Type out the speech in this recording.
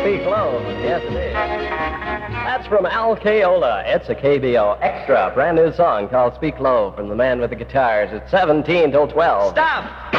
Speak Low. Yes, it is. That's from Al Kayola. It's a KBO Extra, brand new song called Speak Low from the man with the guitars. It's 17 till 12. Stop!